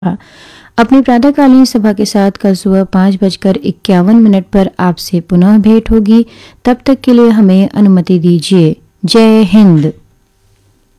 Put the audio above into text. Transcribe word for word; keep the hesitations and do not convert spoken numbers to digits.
अपनी प्रातःकालीन सभा के साथ कल सुबह पाँच बजकर इक्यावन मिनट पर आपसे पुनः भेंट होगी। तब तक के लिए हमें अनुमति दीजिए। जय हिंद।